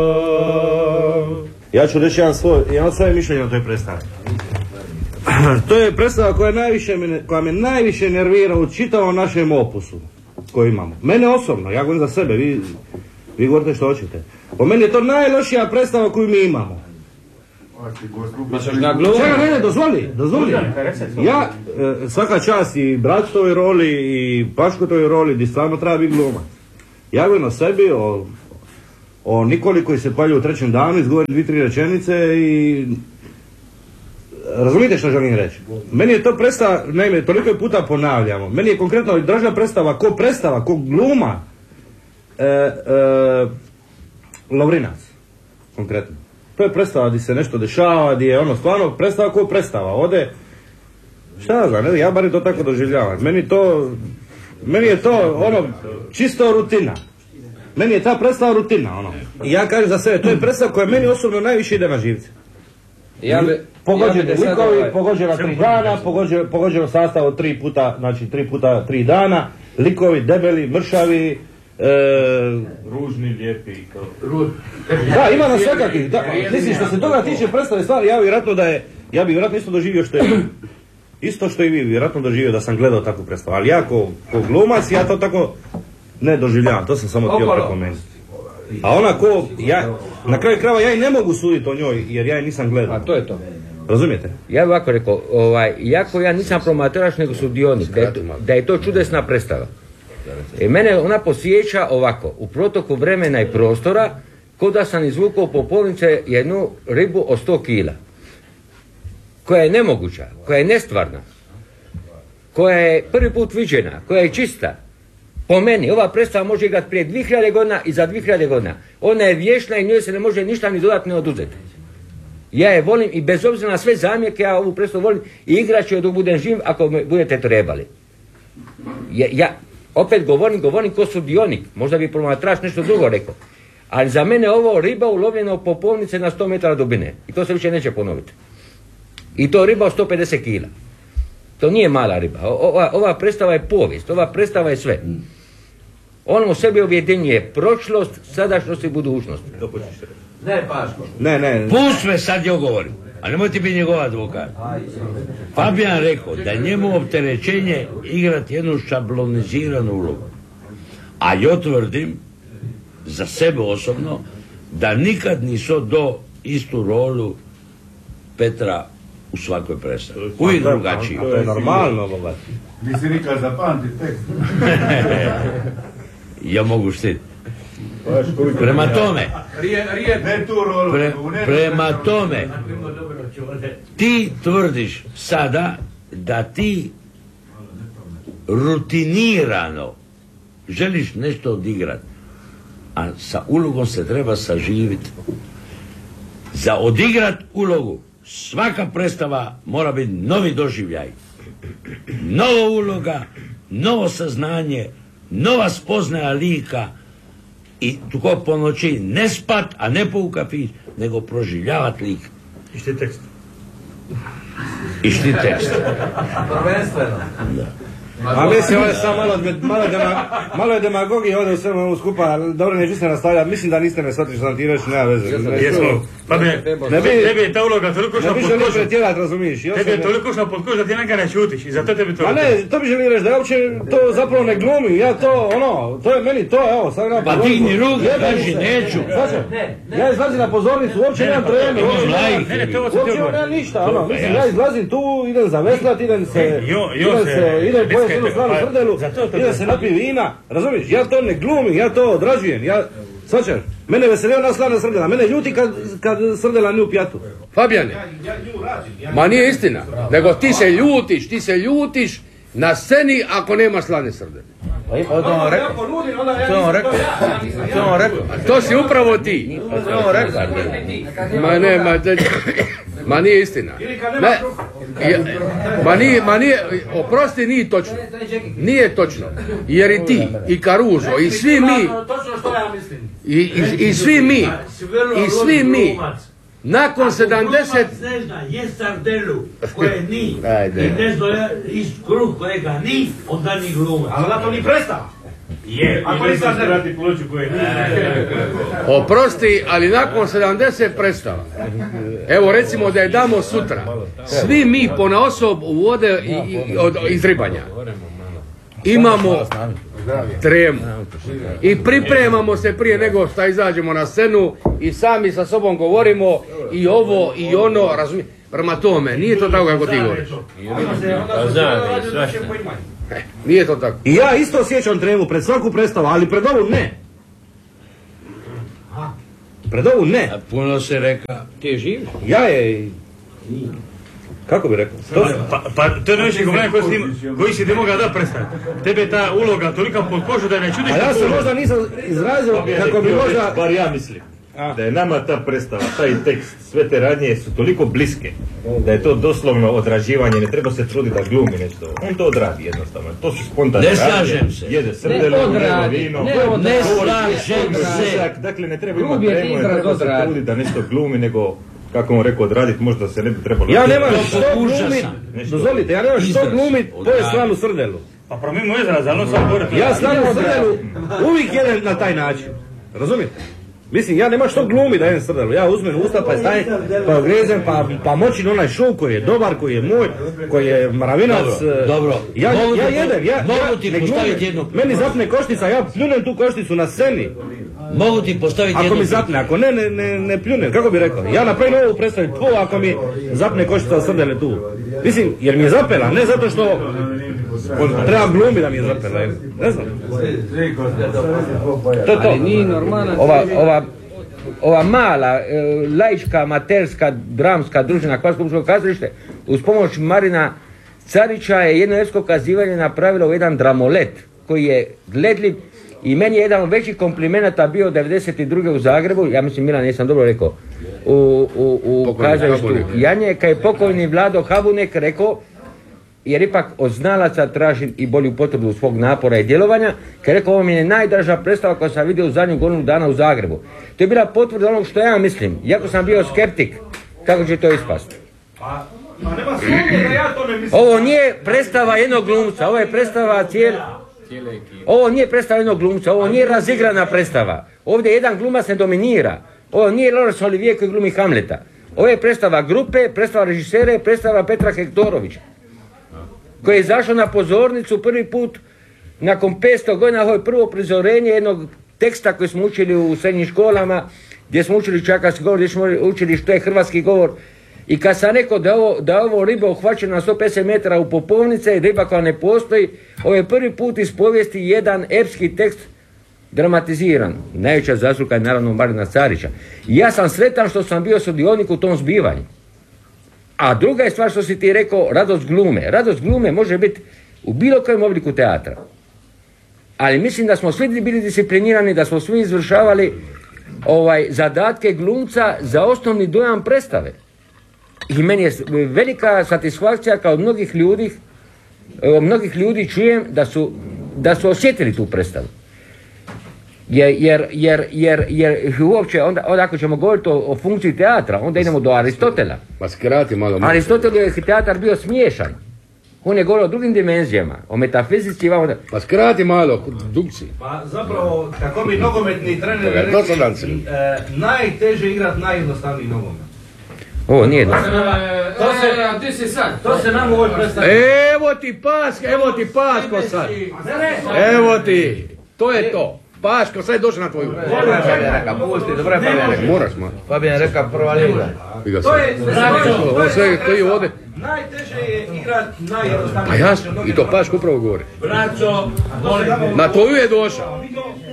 Ja ću reći jedno svoje mišljenje o toj predstavi. To je predstava koja me najviše nervira u čitavom našem opusu koji imamo. Mene osobno, ja govorim za sebe, vi govorite što hoćete. Po meni je to najlošija predstava koju mi imamo. Čekaj, dozvoli. Ja, svaka čast i Bračtovoj roli i Paškotovoj roli, gdje stvarno treba biti glumac. Ja govorim o sebi, o Nikoli koji se palju u trećem danu, izgovori 2-3 rečenice i... Razumite što želim reći? Meni je to predstava, naime, toliko je puta ponavljamo, meni je konkretno draža predstava, ko gluma, Lovrinac, konkretno. To je predstava gdje se nešto dešava, gdje je ono stvarno predstava ko predstava, ode, šta ja znam, ja bar to tako doživljavam, meni je to ono, čisto rutina. Meni je ta predstava rutina, ono. I ja kažem za sebe, to je predstava koja meni osobno najviše ide na živce. Pogođeni likovi, pogođena 3 dana, pogođeno sastav od 3 puta, znači 3 puta 3 dana, likovi, debeli, mršavi, ružni, lijepi. Da, ima na svakakih, mislim što se toga tiče predstave stvari, ja bi vjerojatno isto doživio što je, isto što i vi, vjerojatno doživio da sam gledao takvu predstavu, ali ja ko glumac, ja to tako ne doživljavam, to sam samo htio prepomenuti. A ona na kraju krajeva ja i ne mogu suditi o njoj jer ja je nisam gledao. A to je to. Razumijete? Ja bih ovako rekao, iako ja nisam promatrač nego sudionik, da je to čudesna predstava. Mene ona posjeća ovako, u protoku vremena i prostora, kao da sam izvukao po polnice jednu ribu od 100 kila. Koja je nemoguća, koja je nestvarna, koja je prvi put viđena, koja je čista. Po meni, ova predstava može igrati prije 2000 godina i za 2000 godina. Ona je vječna i njoj se ne može ništa ni dodatno oduzeti. Ja je volim i bez obzira na sve zamjerke, ja ovu predstavu volim i igrat ću je dok budem živ ako me budete trebali. Ja opet govorim ko sudionik, možda bi promatrač nešto drugo rekao. Ali za mene ovo riba ulovljena u popovnice na 100 metara dubine. I to se više neće ponoviti. I to riba od 150 kila. To nije mala riba. Ova predstava je povijest, ova predstava je sve. On u sebi objedinjuje prošlost, sadašnjost i budućnost. Ne, Paško. Ne. Pust me sad ja govorim, a nemojte biti njegov advokat. Fabijan rekao da je njemu opterećenje igrati jednu šabloniziranu ulogu. A ja tvrdim, za sebe osobno, da nikad nisu do istu rolu Petra u svakoj predstavi. Uvijek drugačiji. To je normalno, Boga. Nisi nikad zapamti tekst. Ja mogu štiti. Prema tome, ti tvrdiš sada da ti rutinirano želiš nešto odigrati, a sa ulogom se treba saživiti. Za odigrat ulogu svaka predstava mora biti novi doživljaj, nova uloga, novo saznanje, nova spoznaja lika i tuko po noći ne spat, a ne po u kafić, nego proživljavat lik. I šti tekst. Prvenstveno. A mislim, ovo je samo malo je demagogije ovdje u svemu skupa, dobro neću se nastavljati, mislim da niste me shvatili što sam ti reći, nema veze. Jesmo, pa tebi je ta uloga toliko šla pod kožu. Ne bi želio pretjerat, razumiješ? Tebi je toliko šla pod kožu da ti nekaj ne šutiš i zato tebi to... A ne, to bi želio reći, da ja uopće to zapravo ne glumim, ja to, to je meni to, evo, sad gledam pozornicu. Pa digni ruke, kaži, neću. Ja izlazim na pozornicu, uopće nemam trenu, uopće nemam ništa, mislim, ja izlazim tu, idem zaveslat, idem pojesti jednu stranu srdelu, idem se napije vina, razumiješ, ja to ne glumim, ja to odrađujem, svačaš, mene veseli ona slana srdela, mene ljuti kad srdela nije u pjatu. Fabijane, ma nije istina, nego ti se ljutiš na sceni ako nema slane srdele. To si upravo ti. Ma nije istina. Oprosti, nije točno. Nije točno. Jer i ti, i Karužo, i svi mi, i svi mi, nakon 70... ne zna, je sardelu koje ni, i ne zna iz kruh kojega ni, onda ni gluma. Ali ona to ni predstava. Ako nisam se vrati ploču koje nije. Oprosti, ali nakon 70 predstava. Evo recimo da je damo sutra. Svi mi ponaosob vode iz ribanja. Imamo tremu. I pripremamo se prije nego što izađemo na scenu i sami sa sobom govorimo i ovo i ono, razumijete? Prema tome, nije to tako kako ti govoriš. Nije to tako. I ja isto osjećam tremu pred svaku predstavu, ali pred ovu ne. Pred ovu ne. A puno se reka. Ti je živ? Ja je... Kako bi rekao? Pa to je najveći problem koji si ti mogao da predstaviti. Tebe ta uloga tolika pod kožu da ne čudiš. A ja se možda nisam izrazio kako bi možda... Bar ja mislim. Da je nama ta predstava, taj tekst, sve te radnje su toliko bliske da je to doslovno odrađivanje, ne treba se truditi da glumi nešto. On to odradi jednostavno, to su spontane radnje. Ne slažem se. Jede srdelu, jede vino. Ne slažem se. Dakle, ne treba imati tremu, ne treba se truditi da nešto glumi, nego kako on rekao odraditi, možda se ne bi trebalo... Ja nemam što glumit, dozvolite, ja nemam što glumit, to je stranu srdelu. Pa promimo izraz, ali on sam govoriti. Ja stranu srdelu uvijek jedem na taj način, razumijete? Mislim, ja nema što glumi da jedem srdelu, ja uzmem usta pa stajem, pa grezem, pa močim onaj šov koji je dobar, koji je moj, koji je mravinac. Dobro. Ja jedem, mogu ti postaviti jednu... Meni zapne koštica, ja pljunem tu košticu na sceni. Mogu ti postaviti jednu... Ako mi zapne, ako ne pljunem, kako bi rekao? Ja napravim ovu predstavu, ako mi zapne koštica srdele tu. Mislim, jer mi je zapela, ne zato što treba glumi da mi je zapela, ne znam. To je to. Nije normalno. Ova mala, laička, amaterska, dramska družina Hvarsko kazalište uz pomoć Marina Carića je jedno evsko kazivanje napravilo jedan dramolet koji je gledljiv i meni je jedan od većih komplimenata bio 92. u Zagrebu, ja mislim Milan, nisam dobro rekao, u kazalištu Janje, kad je pokojni Vlado Habunek rekao, jer ipak od znalaca tražim i bolju potvrdu svog napora i djelovanja, kad je rekao ovo mi je najdraža predstava koju sam vidio u zadnju godinu dana u Zagrebu. To je bila potvrda onog što ja mislim, iako sam bio skeptik, kako će to ispasti. Nema sumnje da ja to ne mislim. Ovo nije predstava jednog glumca, ovo je predstava Ovo nije predstava jednog glumca, ovo nije razigrana predstava. Ovdje jedan glumac ne dominira. Ovo nije Laurence Olivier koji glumi Hamleta. Ovo je predstava grupe, predstava režisere, predstava Petra Hektorovića, koji je izašao na pozornicu prvi put nakon 500 godina. Ovo je prvo prizorenje jednog teksta koji smo učili u srednjim školama, gdje smo učili čakarski govor, gdje smo učili što je hrvatski govor. I kad sam rekao da je ovo riba uhvaćena na 150 metara u popovnice, riba koja ne postoji, ovo je prvi put iz povijesti jedan epski tekst dramatiziran. Najveća zasluga je naravno Marina Carića. I ja sam sretan što sam bio sudionik u tom zbivanju. A druga je stvar što si ti rekao, radost glume. Radost glume može biti u bilo kojem obliku teatra. Ali mislim da smo svi bili disciplinirani, da smo svi izvršavali zadatke glumca za osnovni dojam predstave. I meni je velika satisfakcija kao mnogih ljudi čujem da su osjetili tu predstavu. Jer uopće, onda ako ćemo govoriti o funkciji teatra, onda idemo do Aristotela. Pa skrati malo. Aristotel je teatar bio smiješan. On je govorio o drugim dimenzijama, o metafizici. Pa skrati malo, dukci. Pa zapravo, kako bi nogometni trener rekli, najteže igrat najjednostavniji nogomet. Ovo nije dobro. To se nam u ovoj predstavi. Evo ti Paško sad. Evo ti. To je to. Paško, sad je došao na tvoju. Dobro je Fabijan. Moraš malo. Fabijan reka prva liga. To je najteže je igrat najjednostavniji. Pa jasno, i to Paško upravo govori. Braco, molim. Na tvoju je došao.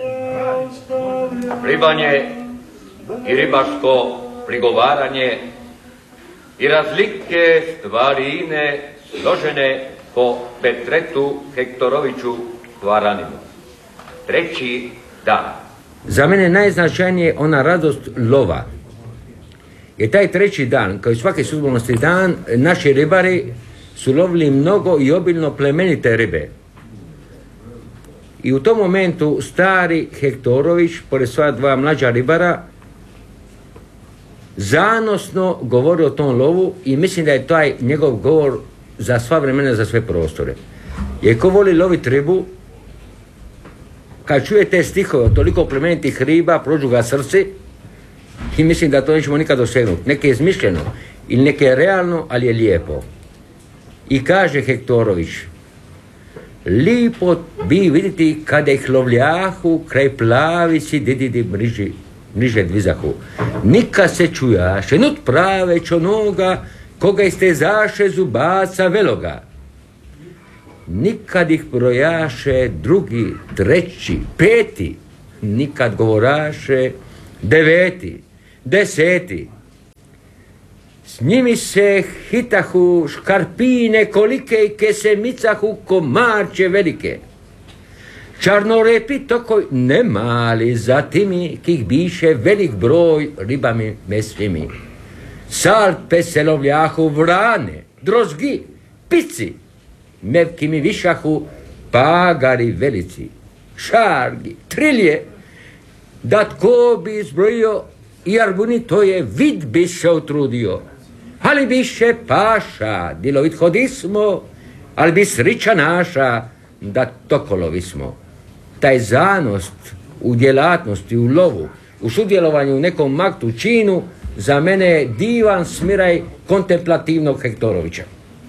Ribanje i ribarsko prigovaranje i razlike stvarine složene po Petretu Hektoroviću Hvaraninu. Treći dan. Za mene najznačajnije ona radost lova. Jer taj treći dan, kao i svaki sudbonosni dan, naši ribari su lovili mnogo i obilno plemenite ribe. I u tom momentu stari Hektorović, pored svoja dva mlađa ribara, zanosno govori o tom lovu i mislim da je taj njegov govor za sva vremena, za sve prostore. Jer ko voli loviti ribu, kad čujete stihove od toliko plemenitih riba, prođu ga srce i mislim da to nećemo nikad dosegnuti. Neke je izmišljeno ili neke je realno, ali je lijepo. I kaže Hektorović, lipo bi vidjeti kada ih lovljahu kraj plavici dididi niže dvizahu. Nikad se čujaše nut praveć onoga koga istezaše zubaca veloga. Nikad ih brojaše drugi, treći, peti. Nikad govoraše deveti, deseti. S njimi se hitahu škarpine kolike i ke se micahu komarče velike. Čarnorepi tokoj ne mali, zatimi kih biše velik broj ribami mesvimi. Salpe se lovljahu vrane, drozgi, pici, mevki mi višahu pagari velici, šargi, trilje, da tko bi izbrojio i arbuni to je vid bi se utrudio. Ali biše paša, dilovit hodismo, ali bi srića naša, da tokolovi smo. Taj zanost u djelatnosti, u lovu, u sudjelovanju u nekom maktu, činu, za mene je divan smiraj kontemplativnog Hektorovića.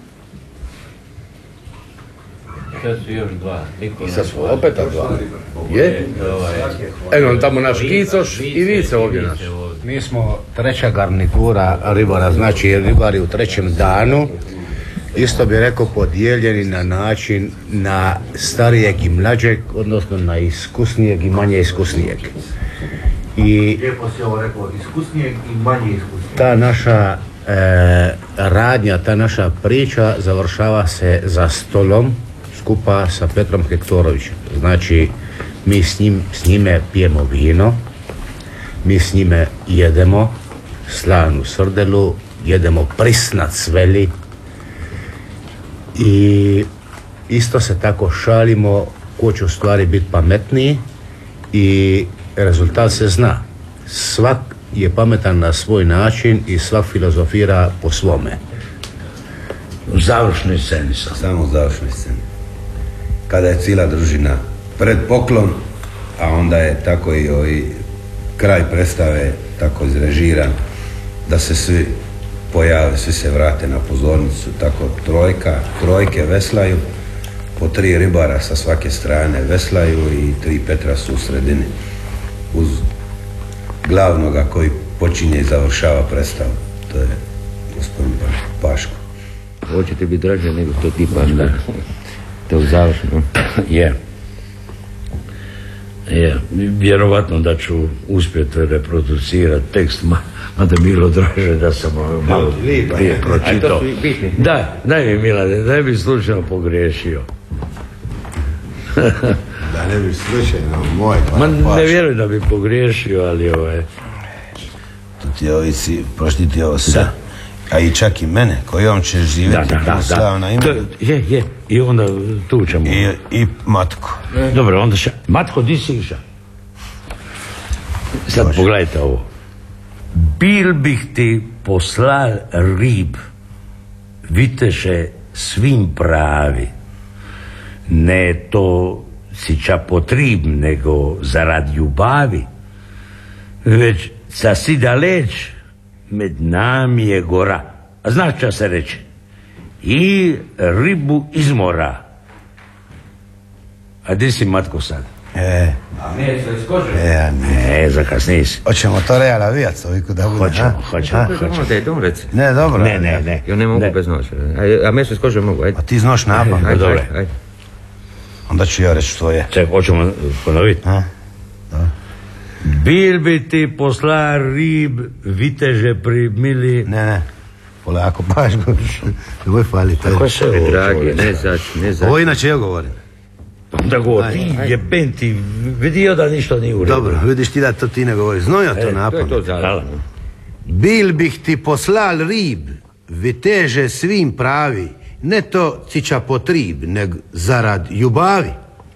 Sad su još dva. I sad su opet dva. Je? Eno tamo naš Kicoš i Vice ovdje naš. Mi smo treća garnitura ribara, znači ribari u trećem danu. Isto bi rekao podijeljeni na način na starijeg i mlađeg, odnosno na iskusnijeg i manje iskusnijeg. I Lijepo si ovo rekao, iskusnijeg i manje iskusnijeg. ta naša radnja, ta naša priča završava se za stolom skupa sa Petrom Hektorovićem. Znači, mi s njime pijemo vino, mi s njime jedemo slanu srdelu, jedemo prisnac veli i isto se tako šalimo ko će u stvari biti pametniji i rezultat se zna. Svak je pametan na svoj način i svak filozofira po svome. U završnoj sceni sam. Samo u završnoj sceni. Kada je cijela družina pred poklon, a onda je tako i kraj predstave tako izrežiran da se svi pojave, svi se vrate na pozornicu, tako trojke veslaju, po 3 ribara sa svake strane veslaju i 3 Petra su u sredini uz glavnoga koji počinje i završava predstavu. To je gospodin Paško. Hoćete biti draže nego to ti Paško? To je završeno. Je. Vjerovatno da ću uspjeti reproducirati tekst, mada bilo draže da sam malo prije pročitao. Daj mi Milane, da bi slučajno pogriješio. Da ne bi slučajno moj Ne vjerujem da bi pogriješio, ali Tu ti ovisi, prošli ti ovo sve. A i čak i mene, kojom ćeš živjeti slavna ime. Je. I onda tu ćemo. I Matko. Dobro, onda Matko, di si iša? Sad pogledajte ovo. Bil bih ti poslal rib, viteše svim pravi. Ne to si ča potrib, nego zarad ljubavi. Već sa si daleć, med nami je gora. A znaš ča se reče? I ribu izmora. A di si Matko sad? A meso iz kože? Zakasniji si. Hoćemo to realavijat, oviku da bude. Hoćemo. Ne, dobro. Ne. Ja ne mogu bez noća. A meso iz kože mogu, ajde. A ti znaš napad. Ajde. Onda ću ja reći tvoje. Ček, hoćemo ponoviti. Bil bi ti posla rib, viteže primili... Ne. Polako, baš nemoj faliti. Kako se ovo? Dragi, ne zač. Ovo inače ja govorim. Onda govori, ti jebem ti, vidio da ništa nije u redu. Dobro, vidiš ti da to ti ne govoriš. Znoj ja to napad. To je to završeno. Bil bih ti poslal rib, viteže svim pravi, ne to cića potrib, neg zarad ljubavi.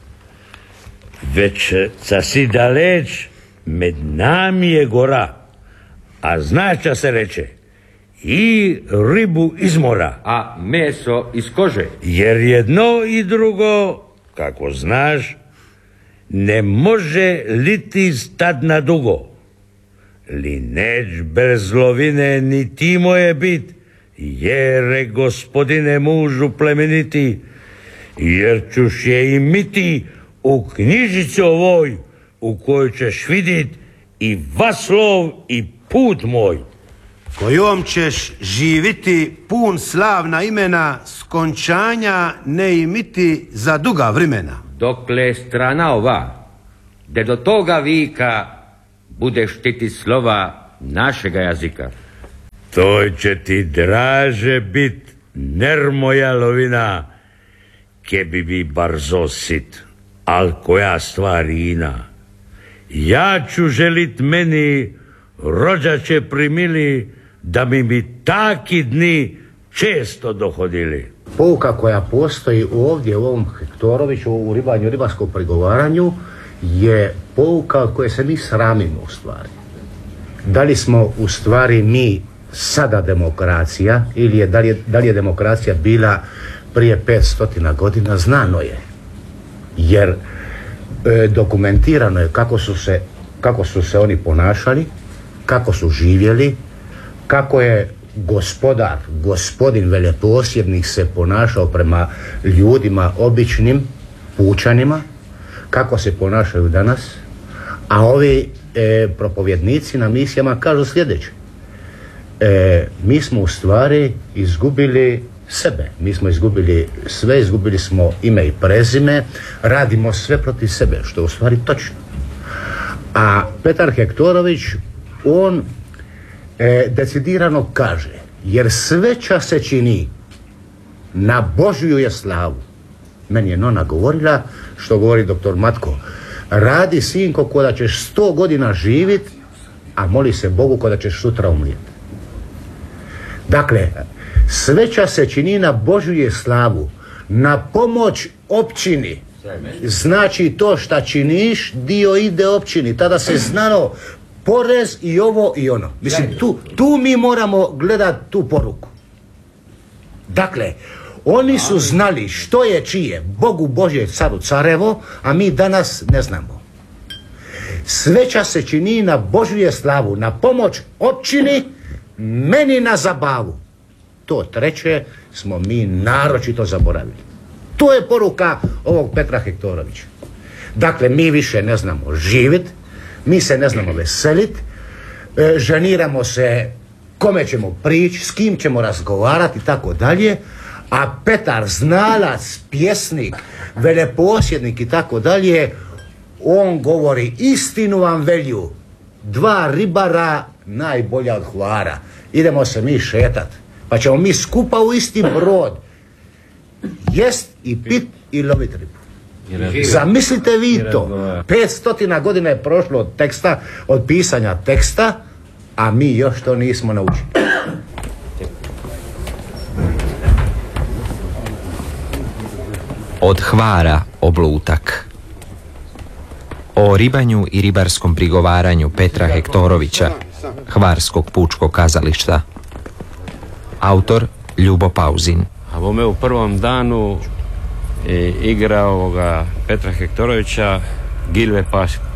Već sa si daleć, med nami je gora, a znača se reče, i ribu izmora. A meso iz kože? Jer jedno i drugo, kako znaš, ne može liti stad na dugo. Li neć bez lovine ni ti moje bit, jere gospodine mužu plemeniti, jer ćuš je imiti u knjižici ovoj, u kojoj ćeš vidit i vaslov i put moj. Kojom ćeš živiti pun slavna imena, skončanja ne imiti za duga vremena. Dokle strana ova, de do toga vika budeš štiti slova našega jazika. To će ti draže bit, ner moja lovina, ke bi barzo sit, al koja stvarina. Ja ću želit meni, rođače primili, da bi taki dni često dohodili. Pouka koja postoji ovdje u ovom Hektoroviću, u ribanju, ribarskom prigovaranju, je pouka od koje se mi sramimo u stvari. Da li smo u stvari mi sada demokracija ili da li je demokracija bila prije 500 godina, znano je. Jer dokumentirano je kako su se oni ponašali, kako su živjeli, kako je gospodin veleposjednik se ponašao prema ljudima, običnim pučanima, kako se ponašaju danas, a ovi propovjednici na misijama kažu sljedeće. Mi smo u stvari izgubili sebe, mi smo izgubili sve, izgubili smo ime i prezime, radimo sve protiv sebe, što je u stvari točno. A Petar Hektorović, on decidirano kaže, jer sveća se čini, na Božju je slavu. Meni je nona govorila, što govori doktor Matko, radi sinko ko da ćeš 100 godina živit, a moli se Bogu ko da ćeš sutra umrijeti. Dakle, sveća se čini, na Božju je slavu, na pomoć općini. Znači to šta činiš, dio ide općini, tada se znano porez i ovo i ono. Mislim, tu mi moramo gledati tu poruku. Dakle, oni su znali što je čije, Bogu Božje, caru carevo, a mi danas ne znamo. Sveća se čini, na Božju je slavu, na pomoć općini, meni na zabavu. To treće smo mi naročito zaboravili. To je poruka ovog Petra Hektorovića. Dakle, mi više ne znamo živit, mi se ne znamo veselit, ženiramo se kome ćemo prići, s kim ćemo razgovarati i tako dalje, a Petar, znalac, pjesnik, veleposjednik i tako dalje, on govori, istinu vam velju, 2 ribara najbolja od hvara. Idemo se mi šetat, pa ćemo mi skupa u isti brod jest i pit i lovit ribu. Zamislite vi to. 500 godina je prošlo od teksta, od pisanja teksta, a mi još to nismo naučili. Od Hvara oblutak. O ribanju i ribarskom prigovaranju Petra Hektorovića, Hvarskog pučkog kazališta. Autor Ljubo Pauzin. A bome u prvom danu igra ovoga Petra Hektorovića Gilve Paško.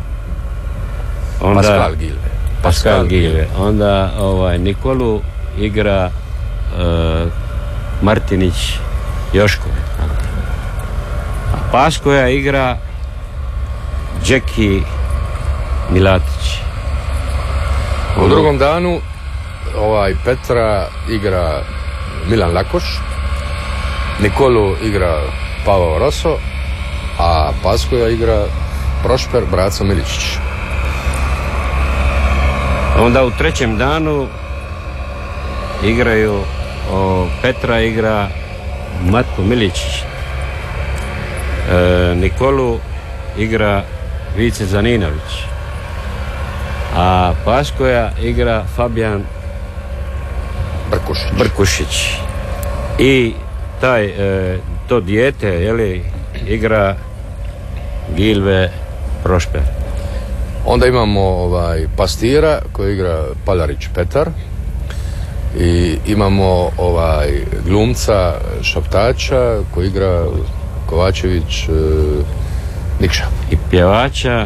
Pascal Gilve. Onda Nikolu igra Martinić Joško. A Paškoja igra Džeki Milatić. U drugom danu Petra igra Milan Lakoš, Nikolu igra Pavao Roso, a Paskoja igra Prošper Braco Miličić. Onda u trećem danu igraju, Petra igra Matko Miličić, Nikolu igra Vice Zaninović, a Paškoja igra Fabijan Brkušić. I to dijete, igra Gilve Prošper. Onda imamo pastira koji igra Palarić Petar i imamo glumca šaptača koji igra Kovačević Nikša. i pjevača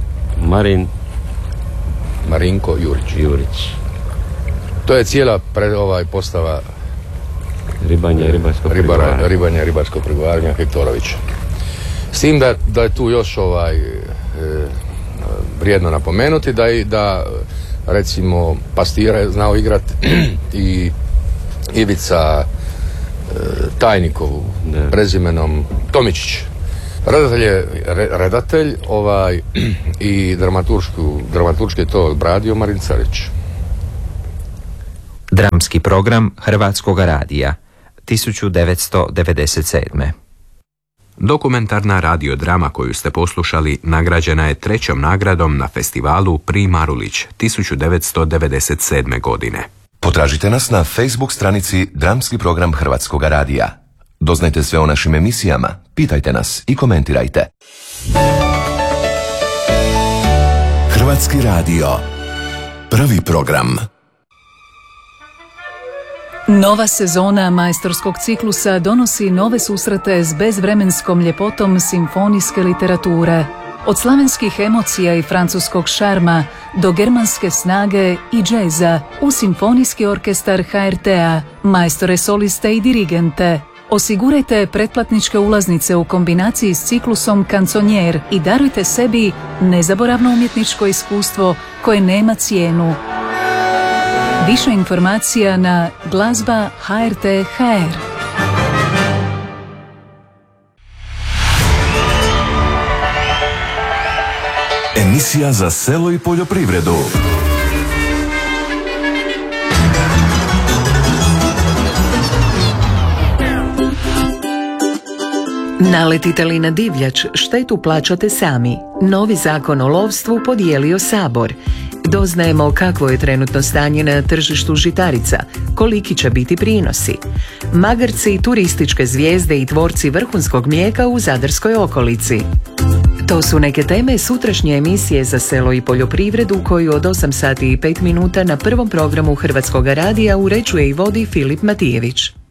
Marinko Jurić. To je cijela postava ribanja i ribarskog prigovaranja Hektorovića. S tim da je tu još vrijedno napomenuti da recimo Pastira je znao igrati i Ivica Tajnikovu prezimenom Tomičić. Redatelj i dramaturški je to obradio Marin Carić. Dramski program Hrvatskog radija 1997. Dokumentarna radiodrama koju ste poslušali nagrađena je 3. nagradom na festivalu Pri Marulić 1997. godine. Potražite nas na Facebook stranici Dramski program Hrvatskog radija. Doznajte sve o našim emisijama, pitajte nas i komentirajte. Hrvatski radio. Prvi program. Nova sezona majstorskog ciklusa donosi nove susrete s bezvremenskom ljepotom simfonijske literature. Od slavenskih emocija i francuskog šarma do germanske snage i džeza u simfonijski orkestar HRT-a, majstore soliste i dirigente. Osigurajte pretplatničke ulaznice u kombinaciji s ciklusom Kanconier i darujte sebi nezaboravno umjetničko iskustvo koje nema cijenu. Više informacija na glazba HRT.hr. Emisija za selo i poljoprivredu. Naletite li na divljač, štetu plaćate sami. Novi zakon o lovstvu podijelio Sabor. Doznajemo kakvo je trenutno stanje na tržištu žitarica, koliki će biti prinosi. Magarci, turističke zvijezde i tvorci vrhunskog mlijeka u zadarskoj okolici. To su neke teme sutrašnje emisije za selo i poljoprivredu koju od 8 sati i 5 minuta na prvom programu Hrvatskog radija uređuje i vodi Filip Matijević.